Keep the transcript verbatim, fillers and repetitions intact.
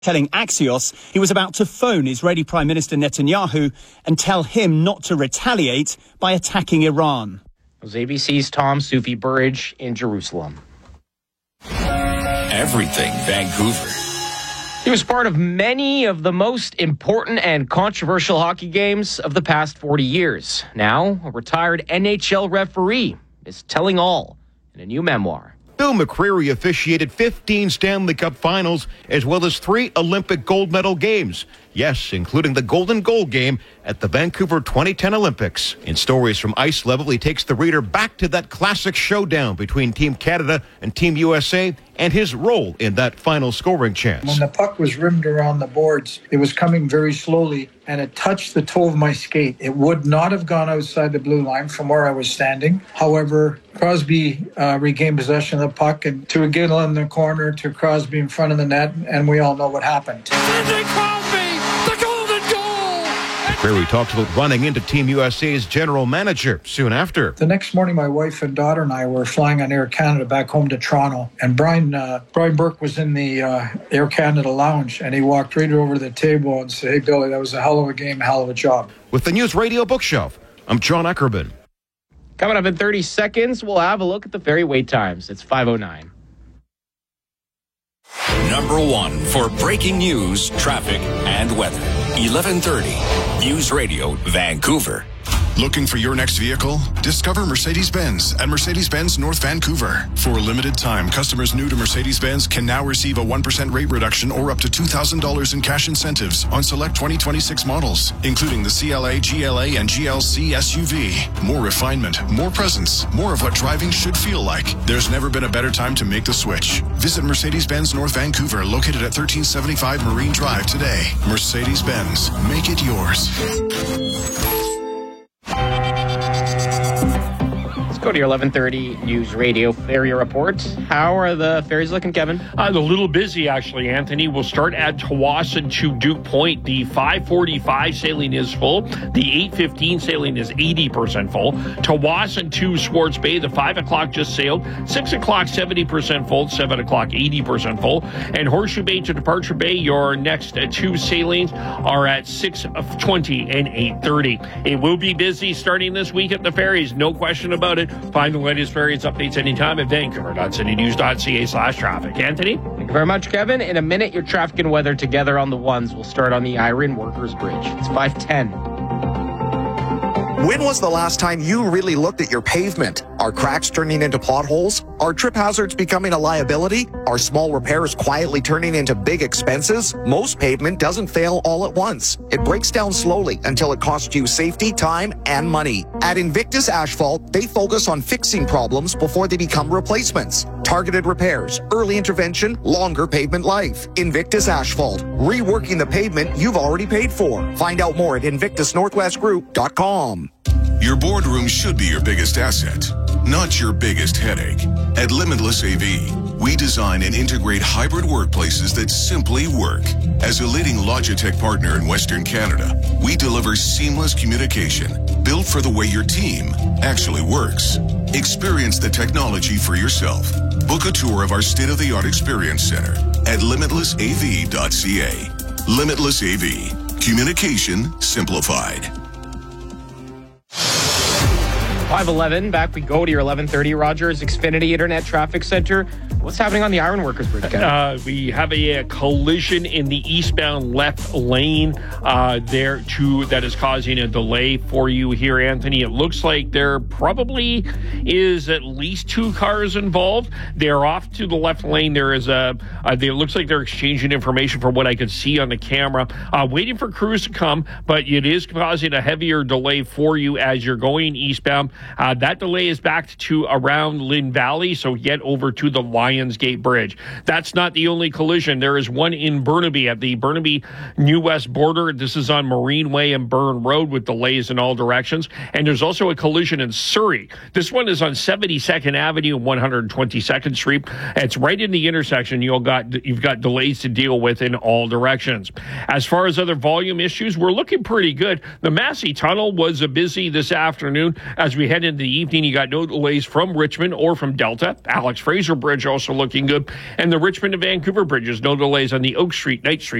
telling Axios he was about to phone Israeli Prime Minister Netanyahu and tell him not to retaliate by attacking Iran. It was A B C's Tom Sufi Burridge in Jerusalem. Everything Vancouver. He was part of many of the most important and controversial hockey games of the past forty years. Now, a retired N H L referee is telling all in a new memoir. Bill McCreary officiated fifteen Stanley Cup finals as well as three Olympic gold medal games. Yes, including the golden goal game at the Vancouver twenty ten Olympics. In Stories from Ice Level, he takes the reader back to that classic showdown between Team Canada and Team U S A and his role in that final scoring chance. When the puck was rimmed around the boards, it was coming very slowly and it touched the toe of my skate. It would not have gone outside the blue line from where I was standing. However, Crosby uh, regained possession of the puck and to a Gill in the corner to Crosby in front of the net, and we all know what happened. Sidney Crosby, the golden goal! McCreary talks about running into Team U S A's general manager soon after. The next morning, my wife and daughter and I were flying on Air Canada back home to Toronto, and Brian uh, Brian Burke was in the uh, Air Canada lounge, and he walked right over to the table and said, "Hey, Billy, that was a hell of a game, hell of a job." With the News Radio Bookshelf, I'm John Ackerman. Coming up in thirty seconds, we'll have a look at the ferry wait times. It's five oh nine. Number one for breaking news, traffic, and weather. eleven thirty. News Radio, Vancouver. Looking for your next vehicle? Discover Mercedes-Benz at Mercedes-Benz North Vancouver. For a limited time, customers new to Mercedes-Benz can now receive a one percent rate reduction or up to two thousand dollars in cash incentives on select twenty twenty-six models, including the C L A, G L A, and G L C S U V. More refinement, more presence, more of what driving should feel like. There's never been a better time to make the switch. Visit Mercedes-Benz North Vancouver, located at thirteen seventy-five Marine Drive today. Mercedes-Benz, make it yours. Go to your eleven thirty News Radio Ferry Report. How are the ferries looking, Kevin? Uh, a little busy, actually, Anthony. We'll start at Tawasin to Duke Point. The five forty-five sailing is full. The eight fifteen sailing is eighty percent full. Tawasin to Swartz Bay, the five o'clock just sailed. six o'clock, seventy percent full. seven o'clock, eighty percent full. And Horseshoe Bay to Departure Bay, your next uh, two sailings are at six twenty and eight thirty. It will be busy starting this week at the ferries, no question about it. Find the latest ferries updates anytime at vancouver.citynews.ca slash traffic. Anthony? Thank you very much, Kevin. In a minute, your traffic and weather together on the ones. We'll start on the Iron Workers Bridge. It's five ten. When was the last time you really looked at your pavement? Are cracks turning into potholes? Are trip hazards becoming a liability? Are small repairs quietly turning into big expenses? Most pavement doesn't fail all at once. It breaks down slowly until it costs you safety, time, and money. At Invictus Asphalt, they focus on fixing problems before they become replacements. Targeted repairs, early intervention, longer pavement life. Invictus Asphalt, reworking the pavement you've already paid for. Find out more at invictus northwest group dot com. Your boardroom should be your biggest asset, not your biggest headache. At Limitless A V, we design and integrate hybrid workplaces that simply work. As a leading Logitech partner in Western Canada, we deliver seamless communication built for the way your team actually works. Experience the technology for yourself. Book a tour of our state-of-the-art experience center at limitless a v dot c a. Limitless A V. Communication simplified. five eleven, back we go to your eleven thirty Rogers Xfinity Internet Traffic Center. What's happening on the Iron Workers Bridge, Kevin? Uh, we have a, a collision in the eastbound left lane uh, there too that is causing a delay for you here, Anthony. It looks like there probably is at least two cars involved. They're off to the left lane. There is a, uh, they, it looks like they're exchanging information from what I could see on the camera. Uh, waiting for crews to come, but it is causing a heavier delay for you as you're going eastbound. Uh, that delay is back to around Lynn Valley, so get over to the Lions Gate Bridge. That's not the only collision. There is one in Burnaby at the Burnaby-New West border. This is on Marine Way and Burn Road with delays in all directions. And there's also a collision in Surrey. This one is on seventy-second Avenue and one hundred twenty-second Street. It's right in the intersection. You've got, you've got delays to deal with in all directions. As far as other volume issues, we're looking pretty good. The Massey Tunnel was a busy this afternoon. As we head into the evening, you got no delays from Richmond or from Delta. Alex Fraser Bridge also also looking good. And the Richmond to Vancouver bridges, no delays on the Oak Street, Knight Street,